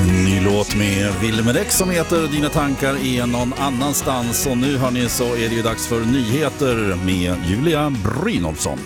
Ny låt med Wilmer X som heter Dina tankar är någon annanstans. Och nu hörni, så är det ju dags för nyheter med Julia Brynolfsson.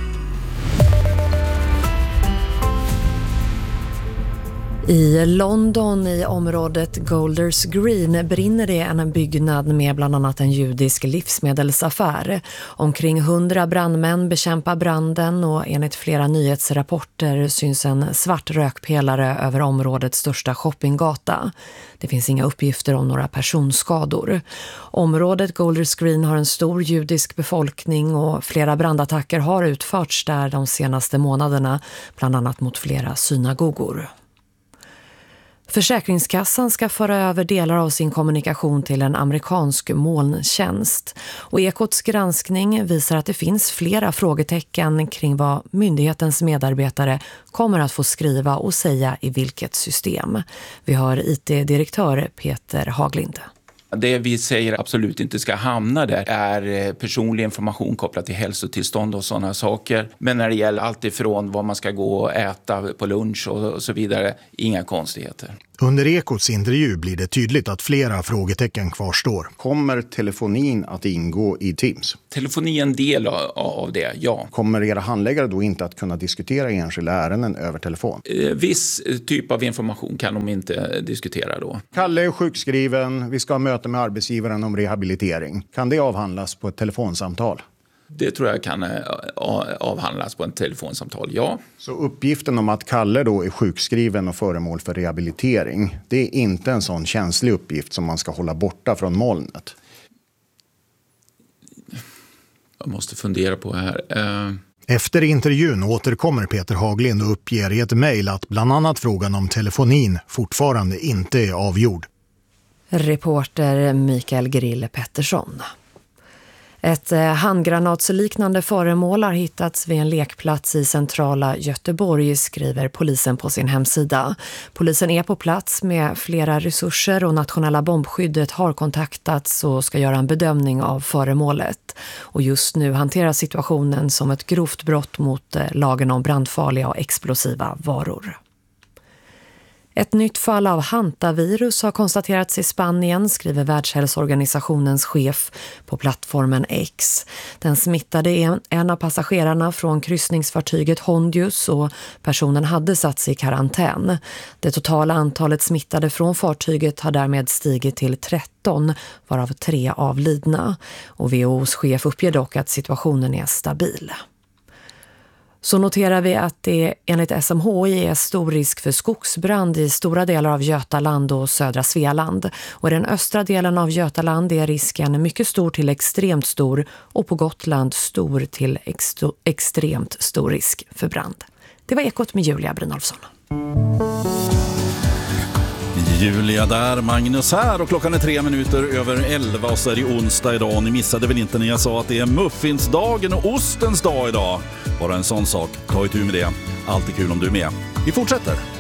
I London i området Golders Green brinner det en byggnad med bland annat en judisk livsmedelsaffär. Omkring 100 brandmän bekämpar branden och enligt flera nyhetsrapporter syns en svart rökpelare över områdets största shoppinggata. Det finns inga uppgifter om några personskador. Området Golders Green har en stor judisk befolkning och flera brandattacker har utförts där de senaste månaderna, bland annat mot flera synagogor. Försäkringskassan ska föra över delar av sin kommunikation till en amerikansk molntjänst. Och Ekots granskning visar att det finns flera frågetecken kring vad myndighetens medarbetare kommer att få skriva och säga i vilket system. Vi har IT-direktör Peter Haglind. Det vi säger absolut inte ska hamna där är personlig information kopplat till hälsotillstånd och sådana saker. Men när det gäller allt ifrån vad man ska gå och äta på lunch och så vidare, inga konstigheter. Under Ekots intervju blir det tydligt att flera frågetecken kvarstår. Kommer telefonin att ingå i Teams? Telefoni är en del av det, ja. Kommer era handläggare då inte att kunna diskutera enskilda ärenden över telefon? Viss typ av information kan de inte diskutera då. Kalle är sjukskriven, vi ska ha möte med arbetsgivaren om rehabilitering. Kan det avhandlas på ett telefonsamtal? Det tror jag kan avhandlas på ett telefonsamtal, ja. Så uppgiften om att Kalle då är sjukskriven och föremål för rehabilitering, det är inte en sån känslig uppgift som man ska hålla borta från molnet? Jag måste fundera på här. Efter intervjun återkommer Peter Haglind och uppger i ett mejl att bland annat frågan om telefonin fortfarande inte är avgjord. Reporter Mikael Grille Pettersson. Ett handgranatsliknande föremål har hittats vid en lekplats i centrala Göteborg, skriver polisen på sin hemsida. Polisen är på plats med flera resurser och nationella bombskyddet har kontaktats och ska göra en bedömning av föremålet. Och just nu hanteras situationen som ett grovt brott mot lagen om brandfarliga och explosiva varor. Ett nytt fall av hantavirus har konstaterats i Spanien, skriver Världshälsoorganisationens chef på plattformen X. Den smittade en av passagerarna från kryssningsfartyget Hondius och personen hade satts i karantän. Det totala antalet smittade från fartyget har därmed stigit till 13, varav 3 avlidna. Och WHO:s chef uppger dock att situationen är stabil. Så noterar vi att det enligt SMHI är stor risk för skogsbrand i stora delar av Götaland och södra Svealand. Och i den östra delen av Götaland är risken mycket stor till extremt stor och på Gotland stor till extremt stor risk för brand. Det var Ekot med Julia Brynolfsson. Julia där, Magnus här och klockan är 11:03 och så är det onsdag idag. Och ni missade väl inte när jag sa att det är muffinsdagen och ostens dag idag. Bara en sån sak, ta itu med det. Alltid kul om du är med. Vi fortsätter.